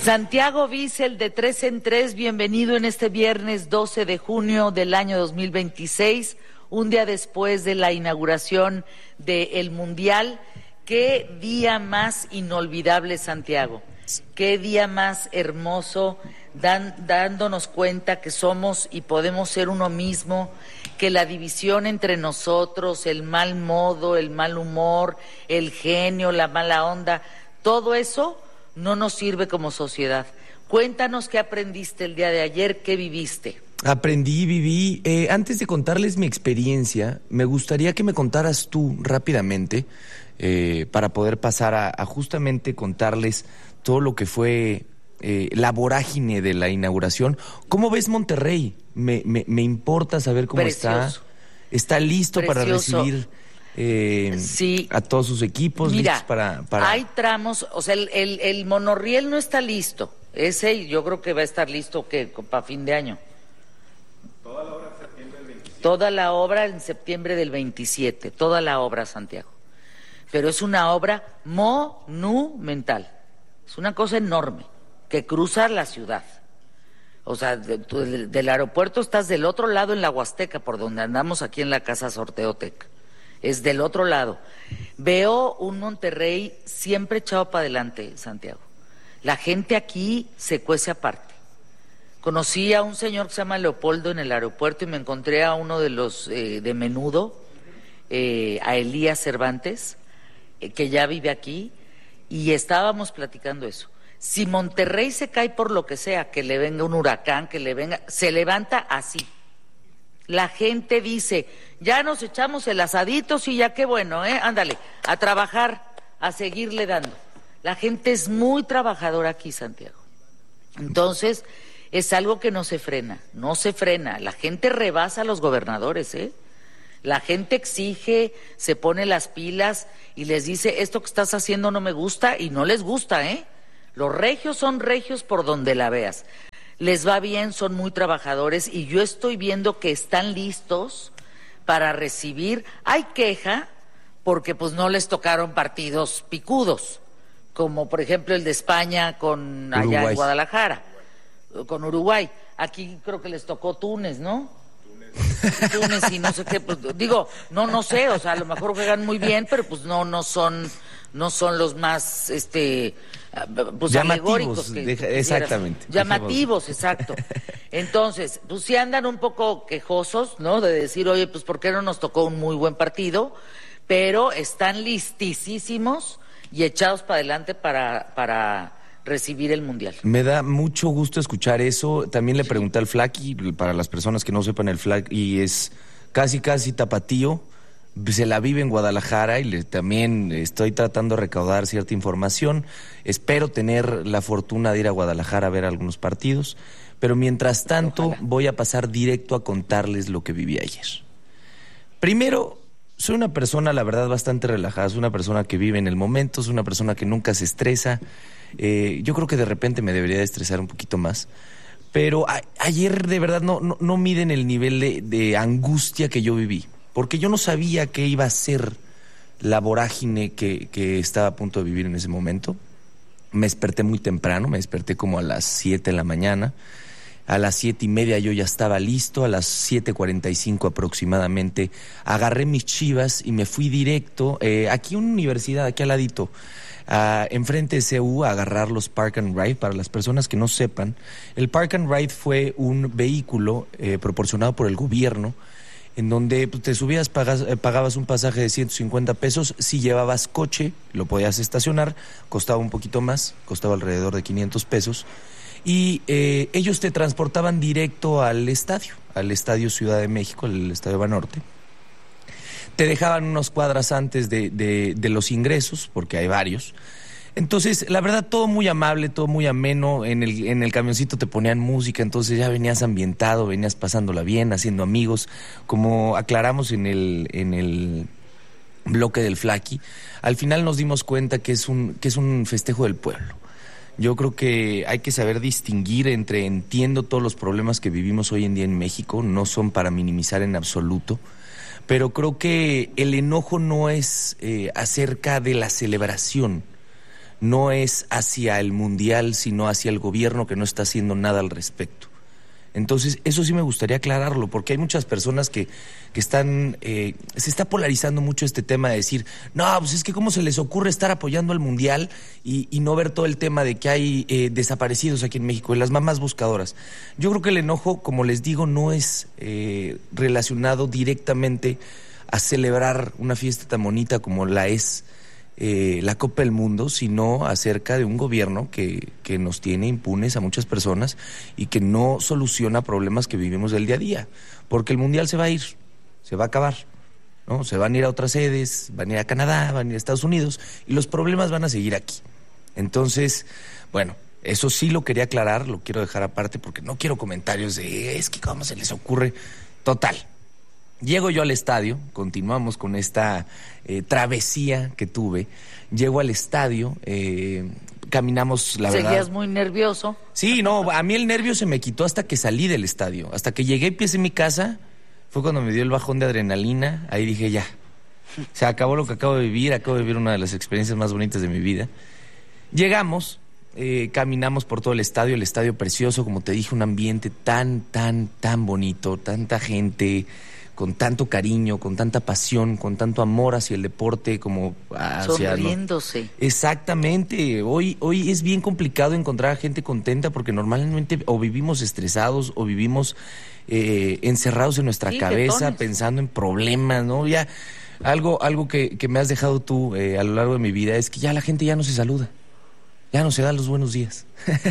Santiago Bissell, de 3 en 3, bienvenido en este viernes 12 de junio del año 2026, un día después de la inauguración del Mundial. Qué día más inolvidable, Santiago, qué día más hermoso, dándonos cuenta que somos y podemos ser uno mismo, que la división entre nosotros, el mal modo, el mal humor, el genio, la mala onda, todo eso no nos sirve como sociedad. Cuéntanos qué aprendiste el día de ayer, qué viviste. Aprendí, viví. Antes de contarles mi experiencia, me gustaría que me contaras tú rápidamente, para poder pasar a justamente contarles todo lo que fue la vorágine de la inauguración. ¿Cómo ves Monterrey? Me importa saber cómo Precioso. está listo para recibir sí, a todos sus equipos. Mira, listos para... hay tramos, o sea, el monorriel no está listo. Ese yo creo que va a estar listo para fin de año. Toda la obra en septiembre del 27. Toda la obra en septiembre del 27, toda la obra, Santiago. Pero es una obra monumental. Es una cosa enorme que cruza la ciudad. O sea, del aeropuerto estás del otro lado en la Huasteca, por donde andamos aquí en la Casa Sorteotec. Es del otro lado. Veo un Monterrey siempre echado para adelante, Santiago. La gente aquí se cuece aparte. Conocí a un señor que se llama Leopoldo en el aeropuerto y me encontré a uno de los de Menudo, a Elías Cervantes, que ya vive aquí, y estábamos platicando eso. Si Monterrey se cae por lo que sea, que le venga un huracán, que le venga, se levanta así. La gente dice, ya nos echamos el asadito, sí, ya qué bueno, ándale, a trabajar, a seguirle dando. La gente es muy trabajadora aquí, Santiago. Entonces, es algo que no se frena. La gente rebasa a los gobernadores, La gente exige, se pone las pilas y les dice, esto que estás haciendo no me gusta, y no les gusta, Los regios son regios por donde la veas. Les va bien, son muy trabajadores y yo estoy viendo que están listos para recibir. Hay queja porque pues no les tocaron partidos picudos, como por ejemplo el de España con allá Uruguay. En Guadalajara, con Uruguay. Aquí creo que les tocó Túnez, ¿no? Túnez y no sé qué, pues, digo, no sé, o sea, a lo mejor juegan muy bien, pero pues no son los más pues llamativos, alegóricos exactamente. Llamativos, exacto. Entonces, pues sí andan un poco quejosos, ¿no? De decir, oye, pues ¿por qué no nos tocó un muy buen partido? Pero están listísimos y echados para adelante para recibir el Mundial. Me da mucho gusto escuchar eso. También le pregunté al Flaqui, para las personas que no sepan, el Flaqui es casi tapatío, se la vive en Guadalajara y también estoy tratando de recaudar cierta información. Espero tener la fortuna de ir a Guadalajara a ver algunos partidos, pero mientras tanto Ojalá. voy a pasar directo a contarles lo que viví ayer. Primero, soy una persona, la verdad, bastante relajada, soy una persona que vive en el momento, soy una persona que nunca se estresa. Yo creo que de repente me debería de estresar un poquito más, pero ayer de verdad no miden el nivel de angustia que yo viví, porque yo no sabía qué iba a ser la vorágine que estaba a punto de vivir en ese momento. Me desperté muy temprano, me desperté como a las 7 de la mañana. A las 7:30 yo ya estaba listo, a las 7:45 aproximadamente agarré mis chivas y me fui directo, aquí a una universidad, aquí al ladito, enfrente de CU, a agarrar los Park and Ride. Para las personas que no sepan, el Park and Ride fue un vehículo proporcionado por el gobierno, en donde te subías, pagabas un pasaje de 150 pesos, si llevabas coche, lo podías estacionar, costaba un poquito más, costaba alrededor de 500 pesos, y ellos te transportaban directo al estadio Ciudad de México, el Estadio Banorte. Te dejaban unas cuadras antes de los ingresos, porque hay varios. Entonces, la verdad, todo muy amable, todo muy ameno. En el camioncito te ponían música, entonces ya venías ambientado, venías pasándola bien, haciendo amigos. Como aclaramos en el bloque del Flaqui, al final nos dimos cuenta que es un festejo del pueblo. Yo creo que hay que saber distinguir entre, entiendo todos los problemas que vivimos hoy en día en México, no son para minimizar en absoluto, pero creo que el enojo no es acerca de la celebración. no es hacia el Mundial, sino hacia el gobierno que no está haciendo nada al respecto. Entonces, eso sí me gustaría aclararlo, porque hay muchas personas que están, se está polarizando mucho este tema de decir, no, pues es que cómo se les ocurre estar apoyando al Mundial y no ver todo el tema de que hay desaparecidos aquí en México, y las mamás buscadoras. Yo creo que el enojo, como les digo, no es relacionado directamente a celebrar una fiesta tan bonita como la es la Copa del Mundo, sino acerca de un gobierno que nos tiene impunes a muchas personas y que no soluciona problemas que vivimos del día a día, porque el Mundial se va a ir, se va a acabar, ¿no? Se van a ir a otras sedes, van a ir a Canadá, van a ir a Estados Unidos, y los problemas van a seguir aquí. Entonces, bueno, eso sí lo quería aclarar, lo quiero dejar aparte porque no quiero comentarios de es que cómo se les ocurre. Total, llego yo al estadio, continuamos con esta travesía que tuve. Llego al estadio, caminamos, la verdad. ¿Seguías muy nervioso? Sí, no, a mí el nervio se me quitó hasta que salí del estadio. Hasta que llegué y pisé mi casa, fue cuando me dio el bajón de adrenalina. Ahí dije, ya, se acabó lo que acabo de vivir una de las experiencias más bonitas de mi vida. Llegamos, caminamos por todo el estadio precioso, como te dije, un ambiente tan bonito, tanta gente, con tanto cariño, con tanta pasión, con tanto amor hacia el deporte, como hacia... Sonriéndose. Exactamente. Hoy es bien complicado encontrar a gente contenta porque normalmente o vivimos estresados o vivimos encerrados en nuestra cabeza, jetones, pensando en problemas, ¿no? Ya algo que me has dejado tú a lo largo de mi vida es que ya la gente ya no se saluda. Ya no se dan los buenos días.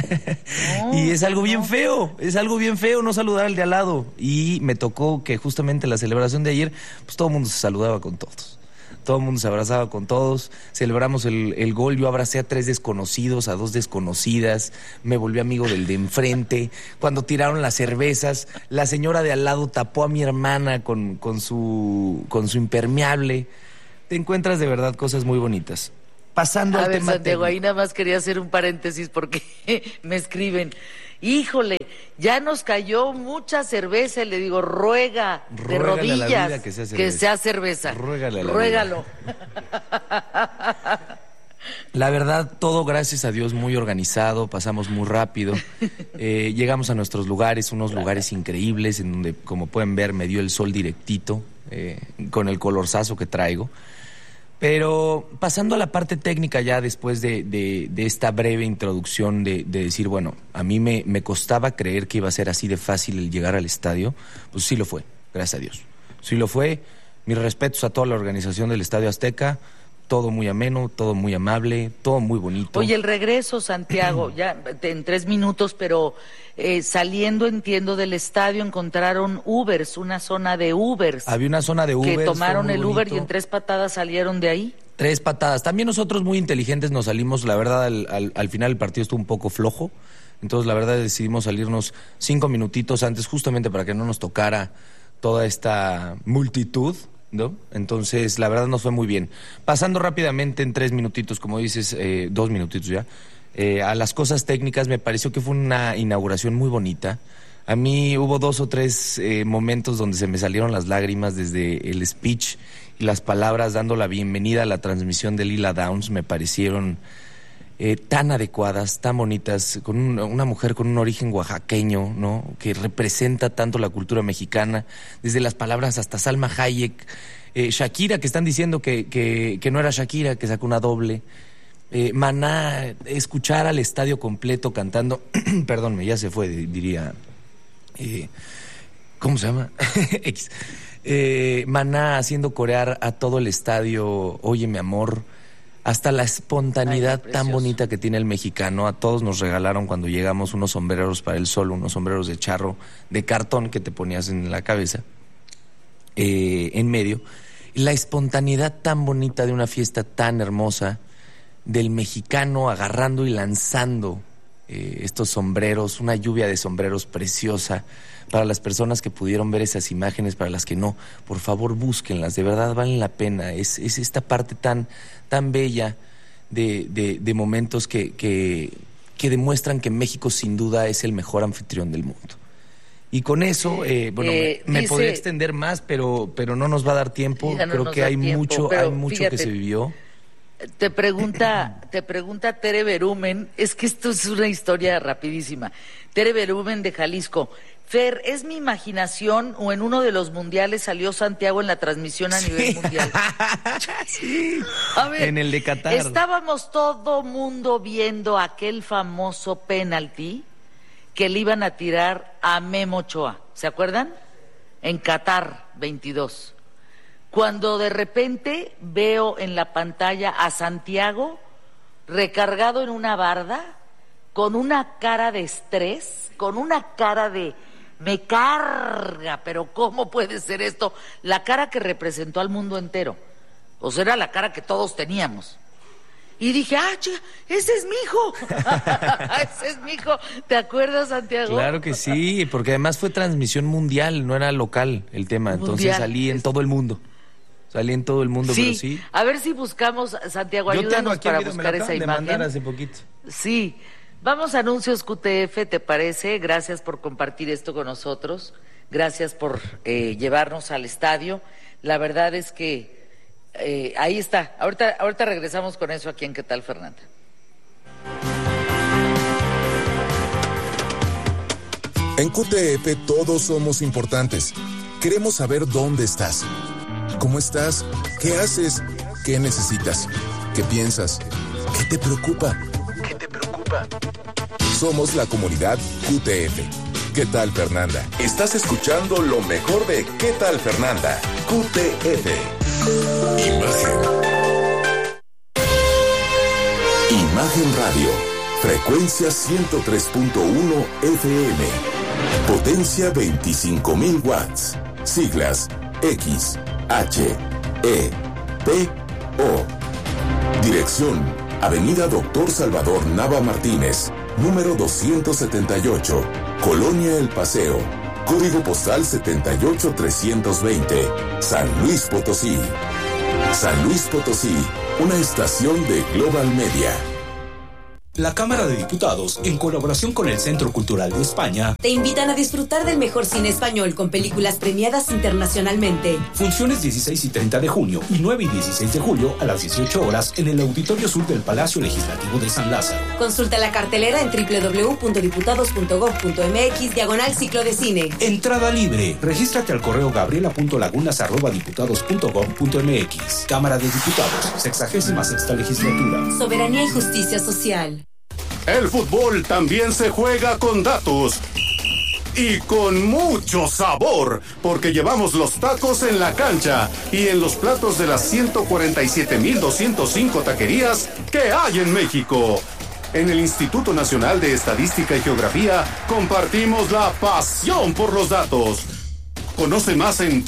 No, y es algo bien feo, no saludar al de al lado. Y me tocó que justamente la celebración de ayer, pues todo el mundo se saludaba con todos. Todo el mundo se abrazaba con todos. Celebramos el gol, yo abracé a 3 desconocidos, a 2 desconocidas. Me volví amigo del de enfrente. Cuando tiraron las cervezas, la señora de al lado tapó a mi hermana con su impermeable. Te encuentras de verdad cosas muy bonitas. Pasando al tema Santiago, ahí nada más quería hacer un paréntesis porque me escriben, híjole, ya nos cayó mucha cerveza, y le digo, ruega de rodillas a la vida que sea cerveza. Ruégalo. La verdad, todo gracias a Dios muy organizado, pasamos muy rápido, llegamos a nuestros lugares, unos lugares increíbles en donde, como pueden ver, me dio el sol directito, con el colorzazo que traigo. Pero pasando a la parte técnica ya después de esta breve introducción de decir, bueno, a mí me costaba creer que iba a ser así de fácil el llegar al estadio, pues sí lo fue, gracias a Dios. Sí lo fue, mis respetos a toda la organización del Estadio Azteca, todo muy ameno, todo muy amable, todo muy bonito. Oye, el regreso, Santiago, ya en 3 minutos, pero saliendo, entiendo, del estadio encontraron Ubers, una zona de Ubers. Había una zona de Ubers. Que tomaron el Uber y en 3 patadas salieron de ahí. 3 patadas. También nosotros muy inteligentes nos salimos, la verdad, al final el partido estuvo un poco flojo, entonces la verdad decidimos salirnos 5 minutitos antes justamente para que no nos tocara toda esta multitud, ¿no? Entonces, la verdad nos fue muy bien. Pasando rápidamente en 3 minutitos, como dices, 2 minutitos ya, a las cosas técnicas, me pareció que fue una inauguración muy bonita. A mí hubo 2 o 3 momentos donde se me salieron las lágrimas desde el speech y las palabras dando la bienvenida a la transmisión de Lila Downs. Me parecieron tan adecuadas, tan bonitas, con una mujer con un origen oaxaqueño, ¿no? Que representa tanto la cultura mexicana, desde las palabras hasta Salma Hayek, Shakira, que están diciendo que no era Shakira, que sacó una doble, Maná, escuchar al estadio completo cantando, perdónme, ya se fue, diría, ¿cómo se llama? X. Maná haciendo corear a todo el estadio, Oye mi amor, hasta la espontaneidad tan bonita que tiene el mexicano. A todos nos regalaron cuando llegamos unos sombreros para el sol, unos sombreros de charro de cartón que te ponías en la cabeza, en medio. La espontaneidad tan bonita de una fiesta tan hermosa, del mexicano agarrando y lanzando estos sombreros, una lluvia de sombreros preciosa. Para las personas que pudieron ver esas imágenes, para las que no, por favor búsquenlas, de verdad valen la pena. Es esta parte tan bella de momentos que demuestran que México sin duda es el mejor anfitrión del mundo. Y con eso, me podría extender más, pero no nos va a dar tiempo. No creo que hay tiempo, mucho, que se vivió. Te pregunta Tere Berumen, es que esto es una historia rapidísima. Tere Berumen de Jalisco. Fer, ¿es mi imaginación o en uno de los mundiales salió Santiago en la transmisión a nivel mundial? Sí. A ver, en el de Qatar. Estábamos todo mundo viendo aquel famoso penalti que le iban a tirar a Memo Ochoa. ¿Se acuerdan? En Qatar 22. Cuando de repente veo en la pantalla a Santiago recargado en una barda, con una cara de estrés, con una cara de me carga, pero ¿cómo puede ser esto? La cara que representó al mundo entero. O sea, era la cara que todos teníamos. Y dije, ese es mi hijo. Ese es mi hijo. ¿Te acuerdas, Santiago? Claro que sí, porque además fue transmisión mundial, no era local el tema. Entonces Mundial. salí en todo el mundo. Salí en todo el mundo, Sí. pero sí. A ver si buscamos, Santiago, Yo tengo ayúdanos aquí el para video, me lo buscar acaban esa de mandar imagen. hace poquito. Sí. Vamos a anuncios QTF, ¿te parece? Gracias por compartir esto con nosotros. Gracias por llevarnos al estadio. La verdad es que ahí está. Ahorita regresamos con eso aquí en ¿Qué tal, Fernanda? En QTF todos somos importantes. Queremos saber dónde estás. ¿Cómo estás? ¿Qué haces? ¿Qué necesitas? ¿Qué piensas? ¿Qué te preocupa? ¿Qué te preocupa? Somos la comunidad QTF. ¿Qué tal, Fernanda? Estás escuchando lo mejor de ¿Qué tal, Fernanda? QTF. Imagen. Imagen Radio. Frecuencia 103.1 FM. Potencia 25,000 watts. Siglas X, H, E, P, O. Dirección: Avenida Doctor Salvador Nava Martínez, número 278, Colonia El Paseo. Código postal 78320, San Luis Potosí. San Luis Potosí, una estación de Global Media. La Cámara de Diputados, en colaboración con el Centro Cultural de España, te invitan a disfrutar del mejor cine español con películas premiadas internacionalmente. Funciones 16 y 30 de junio y 9 y 16 de julio a las 18 horas en el Auditorio Sur del Palacio Legislativo de San Lázaro. Consulta la cartelera en www.diputados.gov.mx/ciclo de cine. Entrada libre. Regístrate al correo gabriela.lagunas@diputados.gov.mx. Cámara de Diputados, 66ª Legislatura. Soberanía y justicia social. El fútbol también se juega con datos y con mucho sabor, porque llevamos los tacos en la cancha y en los platos de las 147,205 taquerías que hay en México. En el Instituto Nacional de Estadística y Geografía compartimos la pasión por los datos. Conoce más en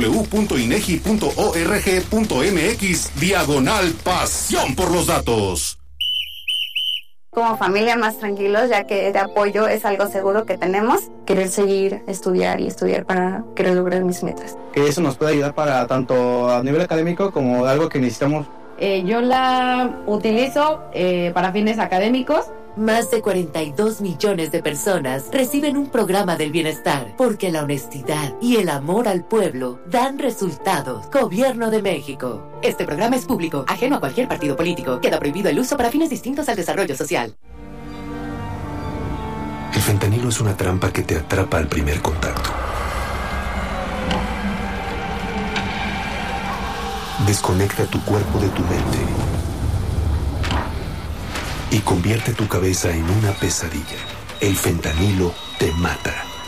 www.inegi.org.mx/pasión por los datos. Como familia más tranquilos, ya que de apoyo es algo seguro que tenemos. Querer seguir, estudiar para querer lograr mis metas. Que eso nos puede ayudar para tanto a nivel académico como algo que necesitamos. Yo la utilizo para fines académicos. Más de 42 millones de personas reciben un programa del bienestar porque la honestidad y el amor al pueblo dan resultados. Gobierno de México. Este programa es público, ajeno a cualquier partido político. Queda prohibido el uso para fines distintos al desarrollo social. El fentanilo es una trampa que te atrapa al primer contacto. Desconecta tu cuerpo de tu mente y convierte tu cabeza en una pesadilla. El fentanilo te mata.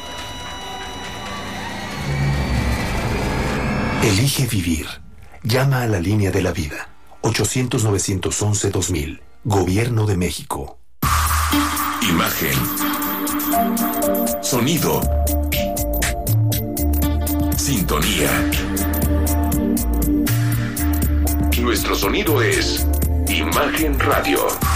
Elige vivir. Llama a la línea de la vida. 800-911-2000. Gobierno de México. Imagen. Sonido. Sintonía. Nuestro sonido es Imagen Radio.